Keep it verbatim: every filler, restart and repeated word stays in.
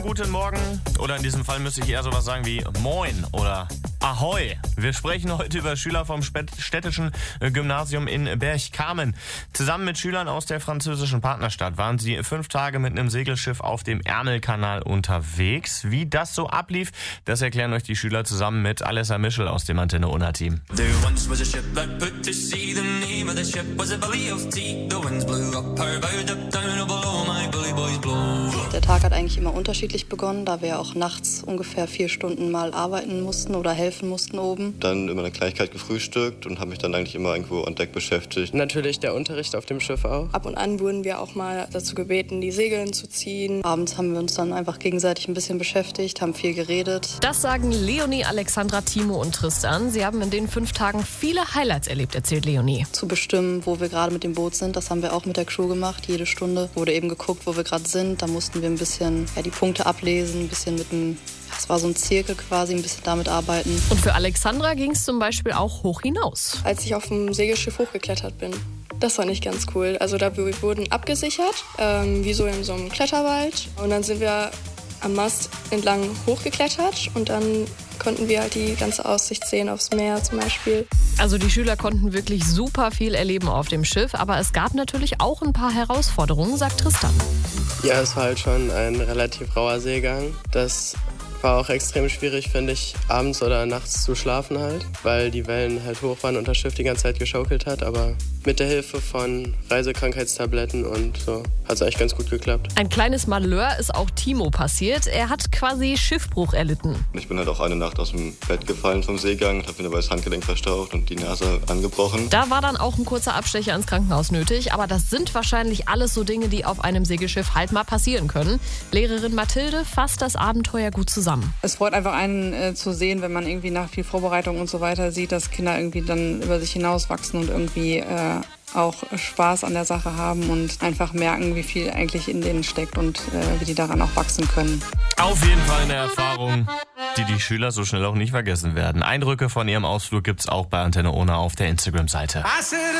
Guten Morgen, oder in diesem Fall müsste ich eher sowas sagen wie Moin oder Ahoi. Wir sprechen heute über Schüler vom städtischen Gymnasium in Berchtesgaden. Zusammen mit Schülern aus der französischen Partnerstadt waren sie fünf Tage mit einem Segelschiff auf dem Ärmelkanal unterwegs. Wie das so ablief, das erklären euch die Schüler zusammen mit Alessa Mischel aus dem Antenne Unna Team. Der Tag hat eigentlich immer unterschiedlich begonnen, da wir auch nachts ungefähr vier Stunden mal arbeiten mussten oder helfen mussten oben. Dann immer eine Kleinigkeit gefrühstückt und habe mich dann eigentlich immer irgendwo an Deck beschäftigt. Natürlich der Unterricht auf dem Schiff auch. Ab und an wurden wir auch mal dazu gebeten, die Segeln zu ziehen. Abends haben wir uns dann einfach gegenseitig ein bisschen beschäftigt, haben viel geredet. Das sagen Leonie, Alexandra, Timo und Tristan. Sie haben in den fünf Tagen viele Highlights erlebt, erzählt Leonie. Zu bestimmen, wo wir gerade mit dem Boot sind, das haben wir auch mit der Crew gemacht. Jede Stunde wurde eben geguckt, wo wir gerade sind. Da mussten wir ein bisschen ja, die Punkte ablesen, ein bisschen mit dem, das war so ein Zirkel quasi, ein bisschen damit arbeiten. Und für Alexandra ging es zum Beispiel auch hoch hinaus. Als ich auf dem Segelschiff hochgeklettert bin, das war nicht ganz cool. Also da wir wurden abgesichert, ähm, wie so in so einem Kletterwald. Und dann sind wir am Mast entlang hochgeklettert und dann konnten wir halt die ganze Aussicht sehen aufs Meer zum Beispiel. Also die Schüler konnten wirklich super viel erleben auf dem Schiff, aber es gab natürlich auch ein paar Herausforderungen, sagt Tristan. Ja, es war halt schon ein relativ rauer Seegang. Das war auch extrem schwierig, finde ich, abends oder nachts zu schlafen halt, weil die Wellen halt hoch waren und das Schiff die ganze Zeit geschaukelt hat, aber mit der Hilfe von Reisekrankheitstabletten und so hat es eigentlich ganz gut geklappt. Ein kleines Malheur ist auch Timo passiert. Er hat quasi Schiffbruch erlitten. Ich bin halt auch eine Nacht aus dem Bett gefallen vom Seegang und habe mir dabei das Handgelenk verstaucht und die Nase angebrochen. Da war dann auch ein kurzer Abstecher ins Krankenhaus nötig, aber das sind wahrscheinlich alles so Dinge, die auf einem Segelschiff halt mal passieren können. Lehrerin Mathilde fasst das Abenteuer gut zusammen. Es freut einfach einen äh, zu sehen, wenn man irgendwie nach viel Vorbereitung und so weiter sieht, dass Kinder irgendwie dann über sich hinauswachsen und irgendwie äh, auch Spaß an der Sache haben und einfach merken, wie viel eigentlich in denen steckt und äh, wie die daran auch wachsen können. Auf jeden Fall eine Erfahrung, die die Schüler so schnell auch nicht vergessen werden. Eindrücke von ihrem Ausflug gibt's auch bei Antenne Unna auf der Instagram-Seite.